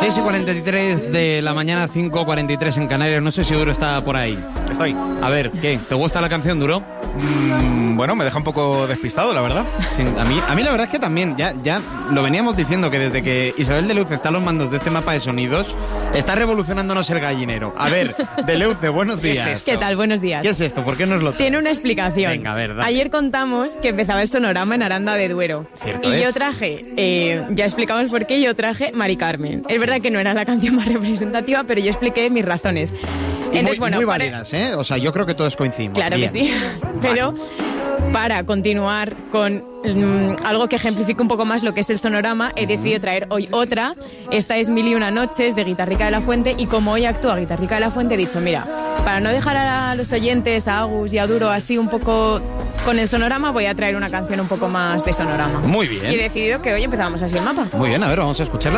6:43 de la mañana, 5:43 en Canarias. No sé si Duro está por ahí. Estoy. A ver, ¿qué? ¿Te gusta la canción, Duro? Bueno, me deja un poco despistado, la verdad. Sí, a mí la verdad es que también, ya lo veníamos diciendo, que desde que Isabel de Leuce está a los mandos de este mapa de sonidos, está revolucionándonos el gallinero. A ver, de Leuce, buenos días. ¿Qué tal? Buenos días. ¿Qué es esto? ¿Por qué nos lo traes? Tiene una explicación. Venga, verdad. Ayer contamos que empezaba el sonorama en Aranda de Duero. Cierto y es. yo traje, ya explicamos por qué, yo traje Mari Carmen. Es verdad que no era la canción más representativa, pero yo expliqué mis razones. Y Entonces, muy válidas, ¿eh? O sea, yo creo que todos coincidimos. Claro Bien. que sí. Pero para continuar con algo que ejemplifique un poco más lo que es el sonorama, he decidido traer hoy otra. Esta es 1001 noches de Guitarrica de la Fuente, y como hoy actúa Guitarrica de la Fuente, he dicho, mira, para no dejar a los oyentes, a Agus y a Duro así un poco con el sonorama, voy a traer una canción un poco más de sonorama. Muy bien. Y he decidido que hoy empezamos así el mapa. Muy bien, a ver, vamos a escucharla.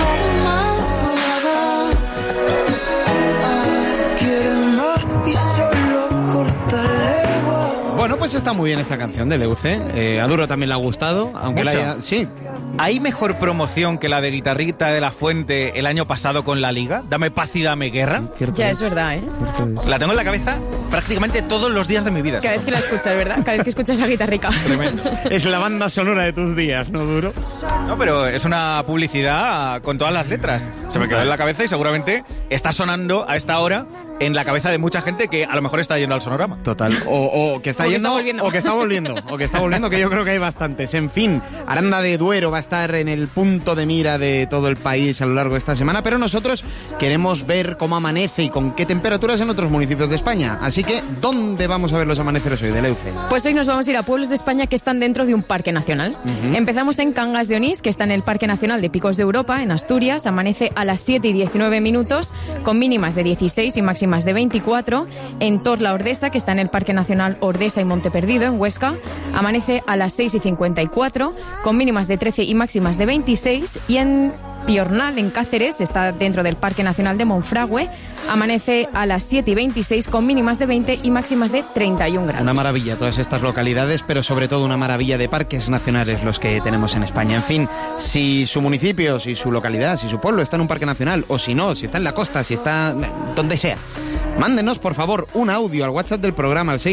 Bueno, pues está muy bien esta canción de Leuce. A Duro también le ha gustado, aunque la haya... Sí. ¿Hay mejor promoción que la de Guitarrita de la Fuente el año pasado con la Liga? Dame paz y dame guerra. Cierto Ya es verdad, ¿eh? La tengo en la cabeza prácticamente todos los días de mi vida. Cada vez que la escuchas, ¿verdad? Cada vez que escuchas a Guitarrica. Es la banda sonora de tus días, ¿no, Duro? No, pero es una publicidad con todas las letras. Se me quedó en la cabeza y seguramente está sonando a esta hora en la cabeza de mucha gente que a lo mejor está yendo al sonorama. Total. O que está O que yendo, está volviendo. o que está volviendo. O que está volviendo, que yo creo que hay bastantes. En fin, Aranda de Duero va a estar en el punto de mira de todo el país a lo largo de esta semana, pero nosotros queremos ver cómo amanece y con qué temperaturas en otros municipios de España. Así que, ¿dónde vamos a ver los amaneceres hoy, de Leuce? Pues hoy nos vamos a ir a pueblos de España que están dentro de un parque nacional. Empezamos en Cangas de Onís, que está en el Parque Nacional de Picos de Europa, en Asturias. Amanece a las 7:19, con mínimas de 16 y máximas de 24. En Torla Ordesa, que está en el Parque Nacional Ordesa y Monte Perdido, en Huesca, amanece a las 6:54, con mínimas de 13 y máximas de 26. Y en Piornal, en Cáceres, está dentro del Parque Nacional de Monfragüe, amanece a las 7:26, con mínimas de 20 y máximas de 31 grados. Una maravilla todas estas localidades, pero sobre todo una maravilla de parques nacionales los que tenemos en España. En fin, si su municipio, si su localidad, si su pueblo está en un parque nacional, o si no, si está en la costa, si está donde sea, mándenos, por favor, un audio al WhatsApp del programa, al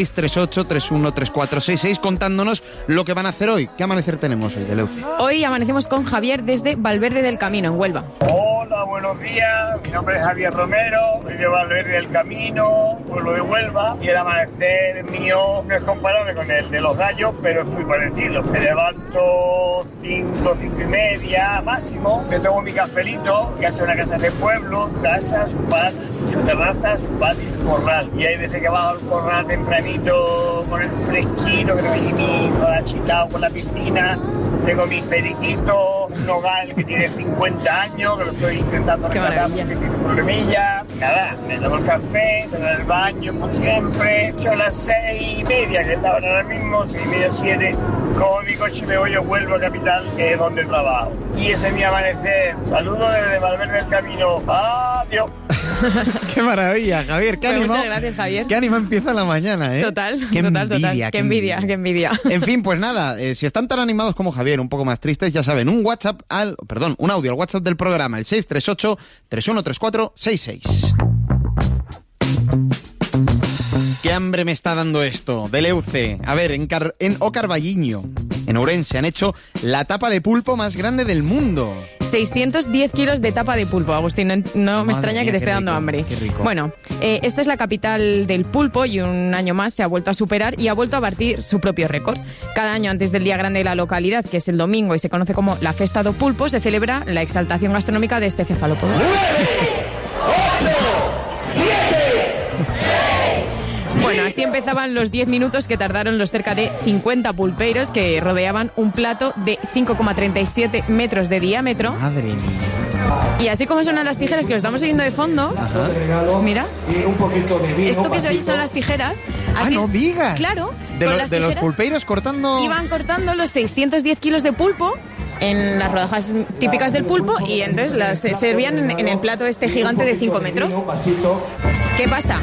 638-313466, contándonos lo que van a hacer hoy. ¿Qué amanecer tenemos hoy, de Leuce? Hoy amanecemos con Javier desde Valverde del Camino, en Huelva. Hola, buenos días. Mi nombre es Javier Romero, soy de Valverde del Camino, pueblo de Huelva, y el amanecer mío no es comparable con el de los gallos, pero es muy parecido. Me levanto 5:30 máximo, me tomo mi cafelito, que hace una casa de pueblo, casa, su patio, su terraza, su patio y su corral. Y hay veces que bajo al corral tempranito con el fresquito, que no hay ni achitado con la piscina. Tengo mi periquito, un nogal que tiene 50 años, que lo estoy intentando rescatar porque tiene un problemilla. Nada, me tomo el café, me doy el baño, como siempre. Son las 6:30, que estaban ahora mismo, 6:30, 7. Como mi coche me voy, yo vuelvo a Capital, que es donde trabajo. Y ese es mi amanecer. Saludos desde Valverde del Camino. Adiós. ¡Qué maravilla, Javier! ¡Qué Pues ánimo! muchas gracias, Javier. ¡Qué ánimo empieza la mañana, eh! Total, ¡Qué total. envidia, Qué envidia, qué envidia. En fin, pues nada, si están tan animados como Javier, un poco más tristes, ya saben, un audio al WhatsApp del programa, el 638-313466. ¡Qué hambre me está dando esto! De Leuce. A ver, en Ocarballiño, en Ourense, han hecho la tapa de pulpo más grande del mundo. 610 kilos de tapa de pulpo, Agustín. No me extraña que te esté dando hambre. Qué rico. Bueno, esta es la capital del pulpo y un año más se ha vuelto a superar y ha vuelto a batir su propio récord. Cada año antes del día grande de la localidad, que es el domingo y se conoce como la Festa do Pulpo, se celebra la exaltación gastronómica de este cefalópodo. 9, 8, 7, 6. Bueno, así empezaban los 10 minutos que tardaron los cerca de 50 pulpeiros que rodeaban un plato de 5,37 metros de diámetro. Madre mía. Y así como suenan las tijeras que lo estamos oyendo de fondo, mira, y un poquito de vino, esto que se oye vasito. son las tijeras. Así no digas. Claro, De, con los, las de los tijeras pulpeiros cortando... iban cortando los 610 kilos de pulpo en las rodajas típicas del pulpo y entonces las servían en el plato este gigante de 5 metros. ¿Qué pasa?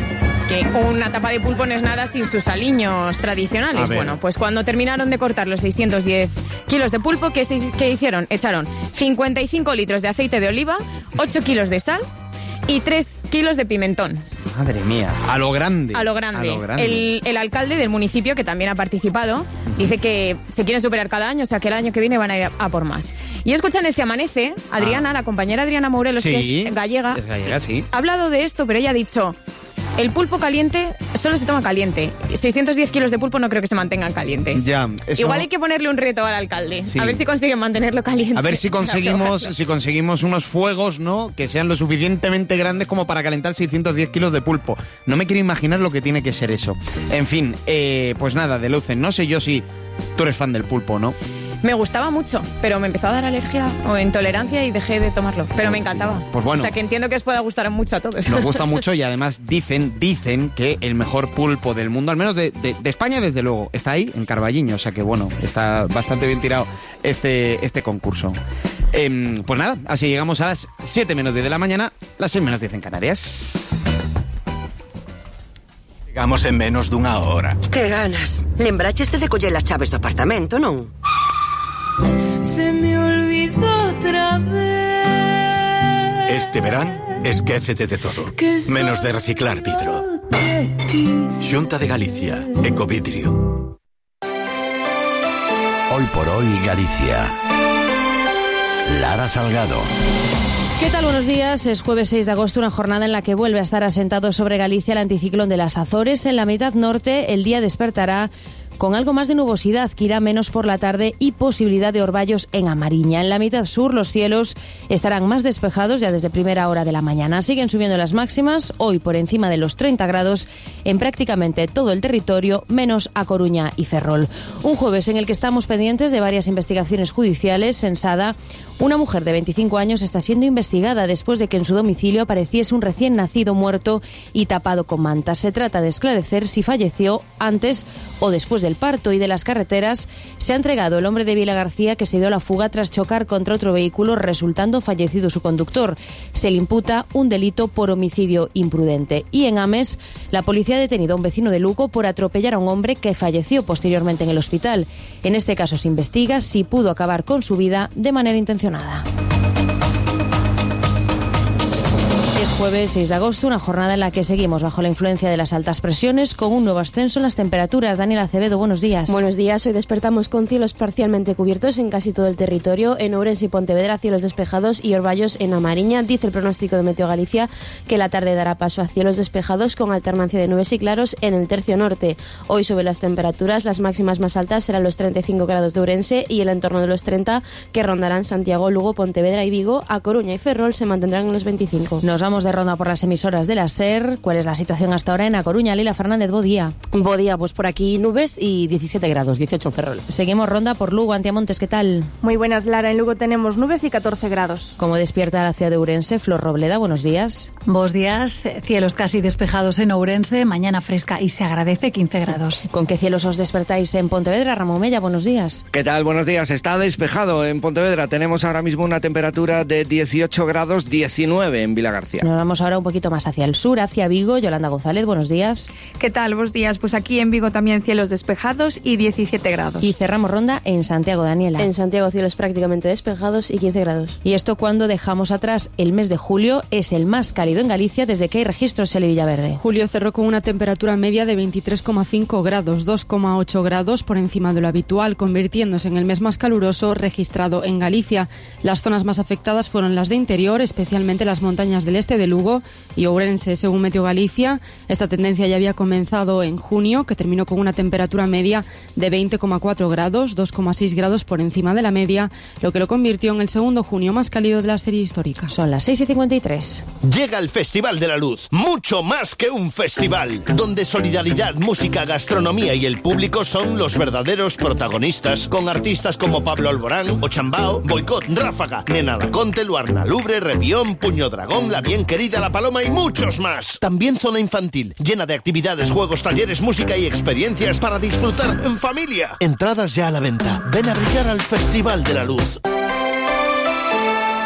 Que una tapa de pulpo no es nada sin sus aliños tradicionales. Bueno, pues cuando terminaron de cortar los 610 kilos de pulpo, ¿qué hicieron? Echaron 55 litros de aceite de oliva, 8 kilos de sal y 3 kilos de pimentón. Madre mía, a lo grande. A lo grande. El alcalde del municipio, que también ha participado, dice que se quieren superar cada año, o sea que el año que viene van a ir a por más. Y escuchan ese Amanece, Adriana, la compañera Adriana Morelos, sí, que es gallega. Es gallega, sí. Ha hablado de esto, pero ella ha dicho... El pulpo caliente solo se toma caliente. 610 kilos de pulpo no creo que se mantengan calientes. Ya, eso... Igual hay que ponerle un reto al alcalde. Sí. A ver si consiguen mantenerlo caliente. A ver si conseguimos unos fuegos, ¿no? Que sean lo suficientemente grandes como para calentar 610 kilos de pulpo. No me quiero imaginar lo que tiene que ser eso. En fin, pues nada, de Lucen. No sé yo si tú eres fan del pulpo, ¿no? Me gustaba mucho, pero me empezó a dar alergia o intolerancia y dejé de tomarlo. Pero me encantaba. Pues bueno. O sea que entiendo que os pueda gustar mucho a todos. Nos gusta mucho y además dicen que el mejor pulpo del mundo, al menos de España desde luego, está ahí, en Carballiño. O sea que bueno, está bastante bien tirado este concurso. Pues nada, así llegamos a las 7 menos 10 de la mañana, las 6 menos 10 en Canarias. Llegamos en menos dunha hora. Que ganas. Lembraches de coller as chaves do apartamento, non? Se me olvidó otra vez. Este verán, esquécete de todo, menos de reciclar vidro. Xunta de Galicia, Ecovidrio. Hoy por hoy, Galicia. Lara Salgado. ¿Qué tal? Buenos días. Es jueves 6 de agosto, una jornada en la que vuelve a estar asentado sobre Galicia el anticiclón de las Azores. En la mitad norte, el día despertará con algo más de nubosidad, que irá menos por la tarde, y posibilidad de orvallos en A Mariña. En la mitad sur, los cielos estarán más despejados ya desde primera hora de la mañana. Siguen subiendo las máximas, hoy por encima de los 30 grados en prácticamente todo el territorio, menos A Coruña y Ferrol. Un jueves en el que estamos pendientes de varias investigaciones judiciales. En Sada, una mujer de 25 años está siendo investigada después de que en su domicilio apareciese un recién nacido muerto y tapado con mantas. Se trata de esclarecer si falleció antes o después del parto. Y de las carreteras, se ha entregado el hombre de Vilagarcía que se dio a la fuga tras chocar contra otro vehículo, resultando fallecido su conductor. Se le imputa un delito por homicidio imprudente. Y en Ames, la policía ha detenido a un vecino de Lugo por atropellar a un hombre que falleció posteriormente en el hospital. En este caso se investiga si pudo acabar con su vida de manera intencionada. Es jueves 6 de agosto, una jornada en la que seguimos bajo la influencia de las altas presiones, con un nuevo ascenso en las temperaturas. Daniel Acevedo, buenos días. Buenos días. Hoy despertamos con cielos parcialmente cubiertos en casi todo el territorio. En Ourense y Pontevedra, cielos despejados y orvallos en A Mariña. Dice el pronóstico de Meteo Galicia que la tarde dará paso a cielos despejados con alternancia de nubes y claros en el tercio norte. Hoy sobre las temperaturas, las máximas más altas serán los 35 grados de Ourense y el entorno de los 30 que rondarán Santiago, Lugo, Pontevedra y Vigo. A Coruña y Ferrol se mantendrán en los 25. Nos vamos de ronda por las emisoras de la SER. ¿Cuál es la situación hasta ahora en A Coruña? Lila Fernández, bo día. Bo día, pues por aquí nubes y 17 grados, 18 en Ferrol. Seguimos ronda por Lugo. Antiamontes, ¿qué tal? Muy buenas, Lara. En Lugo tenemos nubes y 14 grados. ¿Cómo despierta la ciudad de Ourense? Flor Robleda, buenos días. Buenos días. Cielos casi despejados en Ourense, mañana fresca y se agradece 15 grados. ¿Con qué cielos os despertáis en Pontevedra? Ramón Mella, buenos días. ¿Qué tal? Buenos días. Está despejado en Pontevedra. Tenemos ahora mismo una temperatura de 18 grados, 19 en Vilagarcía. Nos vamos ahora un poquito más hacia el sur, hacia Vigo. Yolanda González, buenos días. ¿Qué tal? Buenos días. Pues aquí en Vigo también cielos despejados y 17 grados. Y cerramos ronda en Santiago, Daniela. En Santiago cielos prácticamente despejados y 15 grados. Y esto cuando dejamos atrás el mes de julio, es el más cálido en Galicia desde que hay registros en Villaverde. Julio cerró con una temperatura media de 23,5 grados, 2,8 grados por encima de lo habitual, convirtiéndose en el mes más caluroso registrado en Galicia. Las zonas más afectadas fueron las de interior, especialmente las montañas del este de Lugo y Ourense. Según Meteo Galicia, esta tendencia ya había comenzado en junio, que terminó con una temperatura media de 20,4 grados, 2,6 grados por encima de la media, lo que lo convirtió en el segundo junio más cálido de la serie histórica. Son las 6:53. Llega el Festival de la Luz, mucho más que un festival, donde solidaridad, música, gastronomía y el público son los verdaderos protagonistas, con artistas como Pablo Alborán, Ochambao, Boicot, Ráfaga, Nena Laconte, Luarna Lubre, Rebión, Puño Dragón, La Bien Querida, La Paloma y muchos más. También zona infantil, llena de actividades, juegos, talleres, música y experiencias para disfrutar en familia. Entradas ya a la venta. Ven a brillar al Festival de la Luz.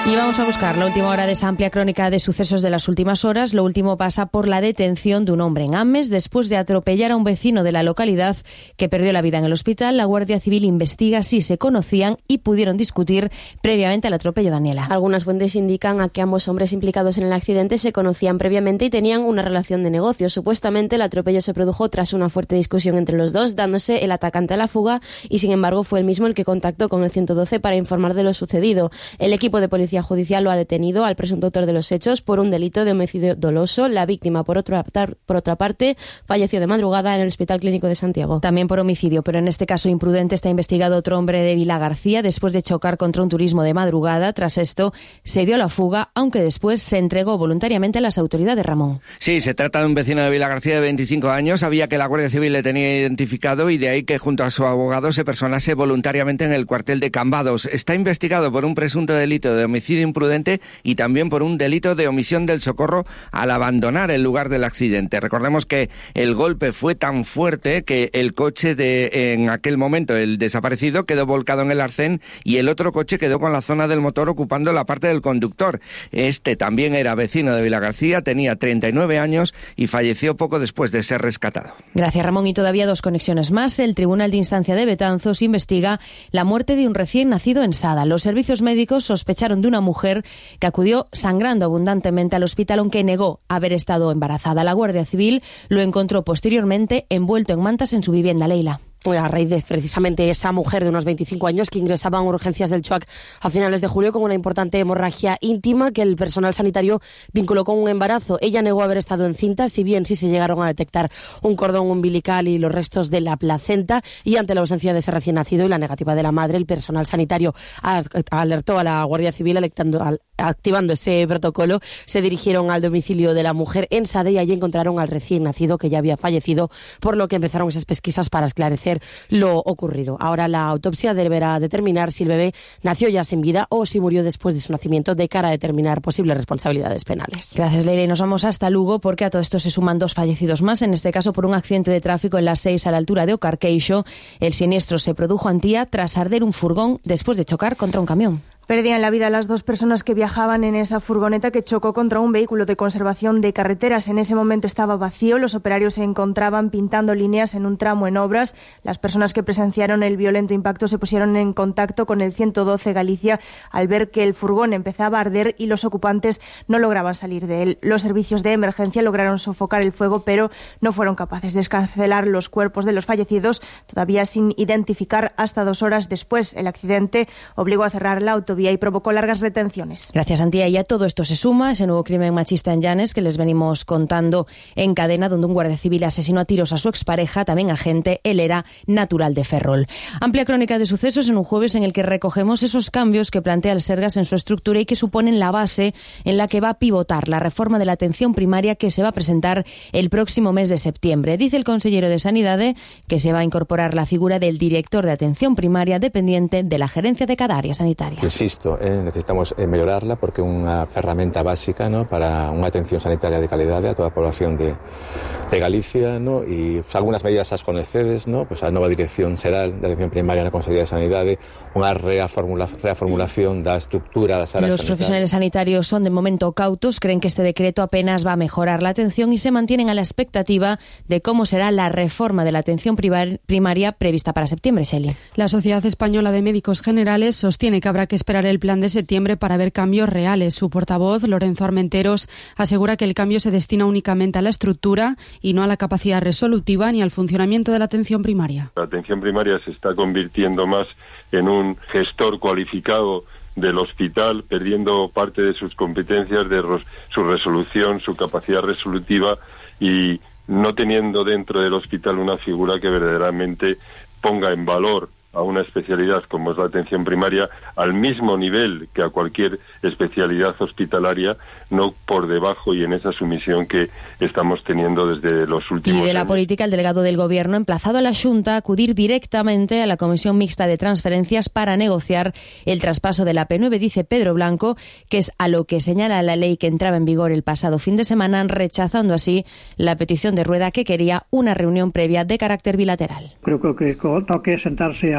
Y vamos a buscar la última hora de esa amplia crónica de sucesos de las últimas horas. Lo último pasa por la detención de un hombre en Ames después de atropellar a un vecino de la localidad que perdió la vida en el hospital. La Guardia Civil investiga si se conocían y pudieron discutir previamente al atropello. Daniela. Algunas fuentes indican a que ambos hombres implicados en el accidente se conocían previamente y tenían una relación de negocios. Supuestamente el atropello se produjo tras una fuerte discusión entre los dos, dándose el atacante a la fuga y sin embargo fue él mismo el que contactó con el 112 para informar de lo sucedido. El equipo de policía judicial lo ha detenido al presunto autor de los hechos por un delito de homicidio doloso. La víctima, por otra parte, falleció de madrugada en el Hospital Clínico de Santiago. También por homicidio, pero en este caso imprudente está investigado otro hombre de Vilagarcía después de chocar contra un turismo de madrugada. Tras esto, se dio la fuga, aunque después se entregó voluntariamente a las autoridades. Ramón. Sí, se trata de un vecino de Vilagarcía de 25 años. Sabía que la Guardia Civil le tenía identificado y de ahí que junto a su abogado se personase voluntariamente en el cuartel de Cambados. Está investigado por un presunto delito de homicidio imprudente y también por un delito de omisión del socorro al abandonar el lugar del accidente. Recordemos que el golpe fue tan fuerte que el coche en aquel momento, el desaparecido, quedó volcado en el arcén y el otro coche quedó con la zona del motor ocupando la parte del conductor. Este también era vecino de Vilagarcía, tenía 39 años y falleció poco después de ser rescatado. Gracias, Ramón. Y todavía dos conexiones más. El Tribunal de Instancia de Betanzos investiga la muerte de un recién nacido en Sada. Los servicios médicos sospecharon de una mujer que acudió sangrando abundantemente al hospital, aunque negó haber estado embarazada. La Guardia Civil lo encontró posteriormente envuelto en mantas en su vivienda. Leila. A raíz de precisamente esa mujer de unos 25 años que ingresaba en urgencias del CHUAC a finales de julio con una importante hemorragia íntima que el personal sanitario vinculó con un embarazo. Ella negó haber estado encinta, si bien sí se llegaron a detectar un cordón umbilical y los restos de la placenta, y ante la ausencia de ese recién nacido y la negativa de la madre, el personal sanitario alertó a la Guardia Civil activando ese protocolo. Se dirigieron al domicilio de la mujer en Sade y allí encontraron al recién nacido que ya había fallecido, por lo que empezaron esas pesquisas para esclarecer lo ocurrido. Ahora la autopsia deberá determinar si el bebé nació ya sin vida o si murió después de su nacimiento, de cara a determinar posibles responsabilidades penales. Gracias, Leila. Y nos vamos hasta Lugo porque a todo esto se suman dos fallecidos más, en este caso por un accidente de tráfico en la 6 a la altura de Ocarqueixo. El siniestro se produjo antía tras arder un furgón después de chocar contra un camión. Perdían la vida las dos personas que viajaban en esa furgoneta que chocó contra un vehículo de conservación de carreteras. En ese momento estaba vacío, los operarios se encontraban pintando líneas en un tramo en obras. Las personas que presenciaron el violento impacto se pusieron en contacto con el 112 Galicia al ver que el furgón empezaba a arder y los ocupantes no lograban salir de él. Los servicios de emergencia lograron sofocar el fuego, pero no fueron capaces de descancelar los cuerpos de los fallecidos, todavía sin identificar hasta 2 horas después. El accidente obligó a cerrar la autovía y provocó largas retenciones. Gracias, Antía. Y a todo esto se suma ese nuevo crimen machista en Llanes que les venimos contando en cadena, donde un guardia civil asesinó a tiros a su expareja, también agente. Él era natural de Ferrol. Amplia crónica de sucesos en un jueves en el que recogemos esos cambios que plantea el Sergas en su estructura y que suponen la base en la que va a pivotar la reforma de la atención primaria que se va a presentar el próximo mes de septiembre. Dice el consellero de Sanidade que se va a incorporar la figura del director de atención primaria dependiente de la gerencia de cada área sanitaria. Insisto, necesitamos mellorarla porque é unha ferramenta básica, ¿no?, para unha atención sanitaria de calidade a toda a población de Galicia, ¿no? E algunhas medidas as conocedes, ¿no? Pues a nova dirección xeral de atención primaria na Consellería de Sanidade, unha reformulación da estructura das áreas sanitarias. Los profesionales sanitarios son de momento cautos, creen que este decreto apenas va a mejorar la atención y se mantienen a la expectativa de cómo será la reforma de la atención primaria prevista para septiembre. Shelley. La Sociedad Española de Médicos Generales sostiene que habrá que esperar el plan de septiembre para ver cambios reales. Su portavoz, Lorenzo Armenteros, asegura que el cambio se destina únicamente a la estructura y no a la capacidad resolutiva ni al funcionamiento de la atención primaria. La atención primaria se está convirtiendo más en un gestor cualificado del hospital, perdiendo parte de sus competencias, de su resolución, su capacidad resolutiva, y no teniendo dentro del hospital una figura que verdaderamente ponga en valor a una especialidad como es la atención primaria al mismo nivel que a cualquier especialidad hospitalaria, no por debajo, y en esa sumisión que estamos teniendo desde los últimos años. Y de la política, el delegado del Gobierno ha emplazado a la Xunta a acudir directamente a la Comisión Mixta de Transferencias para negociar el traspaso de la P9, dice Pedro Blanco, que es a lo que señala la ley que entraba en vigor el pasado fin de semana, rechazando así la petición de Rueda, que quería una reunión previa de carácter bilateral. Creo que toque sentarse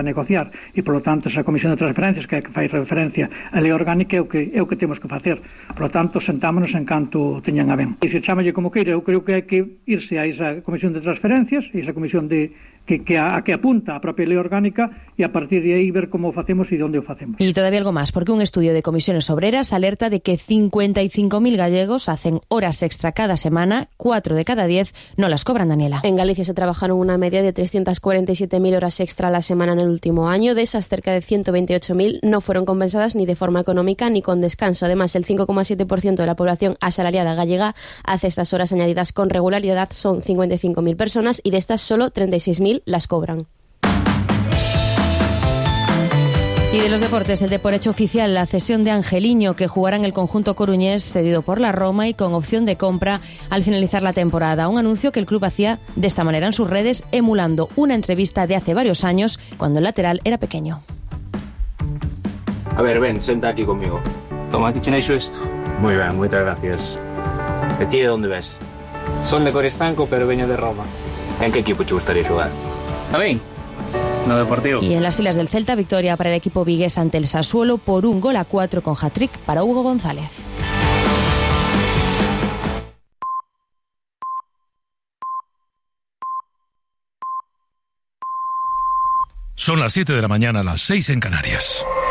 a negociar e, polo tanto, esa comisión de transferencias que fai referencia á lei orgánica é o que temos que facer. Polo tanto, sentámonos en canto teñan a ben. E se chámalle como queira, eu creo que hai que irse a esa comisión de transferencias e esa comisión que apunta a propia lei orgánica e a partir de aí ver como o facemos e onde o facemos. Y todavía algo más, porque un estudio de Comisiones Obreras alerta de que 55.000 gallegos hacen horas extra cada semana, 4 de cada 10 no las cobran, Daniela. En Galicia se trabajaron una media de 347.000 horas extra a la semana en el último año. De esas, cerca de 128.000 no fueron compensadas ni de forma económica ni con descanso. Además, el 5,7% de la población asalariada gallega hace estas horas añadidas con regularidad. Son 55.000 personas y de estas solo 36.000 las cobran. Y de los deportes, el de por hecho oficial, la cesión de Angeliño, que jugará en el conjunto coruñés, cedido por la Roma y con opción de compra al finalizar la temporada. Un anuncio que el club hacía de esta manera en sus redes, emulando una entrevista de hace varios años, cuando el lateral era pequeño. A ver, ven, senta aquí conmigo. Toma, aquí tenéis esto. Muy bien, muchas gracias. ¿De ti de dónde ves? Son de Coristanco, pero veño de Roma. ¿En qué equipo te gustaría jugar? ¿A mí? No Deportivo. Y en las filas del Celta, victoria para el equipo vigués ante el Sassuolo por 1-4 con hat-trick para Hugo González. Son las 7 de la mañana, las 6 en Canarias.